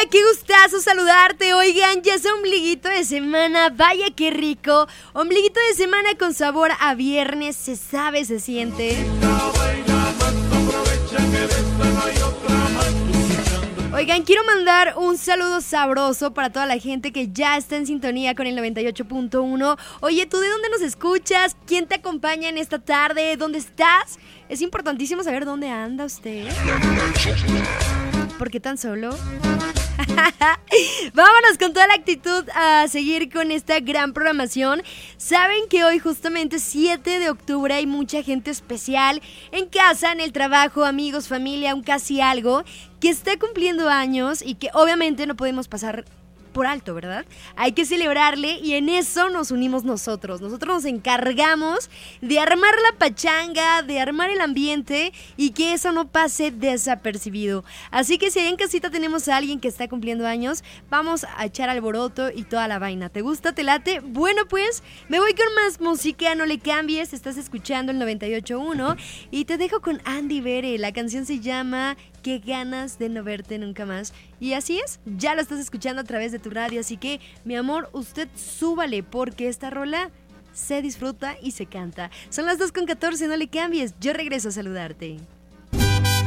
qué gustazo saludarte. Oigan, ya es ombliguito de semana, vaya qué rico. Ombliguito de semana con sabor a viernes, se sabe, se siente. Oigan, quiero mandar un saludo sabroso para toda la gente que ya está en sintonía con el 98.1. Oye, ¿tú de dónde nos escuchas? ¿Quién te acompaña en esta tarde? ¿Dónde estás? Es importantísimo saber dónde anda usted. ¿Por qué tan solo? Vámonos con toda la actitud a seguir con esta gran programación. Saben que hoy justamente 7 de octubre hay mucha gente especial en casa, en el trabajo, amigos, familia, un casi algo que está cumpliendo años y que obviamente no podemos pasar por alto, ¿verdad? Hay que celebrarle y en eso nos unimos nosotros. Nosotros nos encargamos de armar la pachanga, de armar el ambiente y que eso no pase desapercibido. Así que si ahí en casita tenemos a alguien que está cumpliendo años, vamos a echar alboroto y toda la vaina. ¿Te gusta? ¿Te late? Bueno, pues me voy con más música, no le cambies. Estás escuchando el 98.1 y te dejo con Andy Bere. La canción se llama Qué ganas de no verte nunca más. Y así es, ya lo estás escuchando a través de tu radio, así que, mi amor, usted súbale porque esta rola se disfruta y se canta. Son las 2:14, no le cambies, yo regreso a saludarte.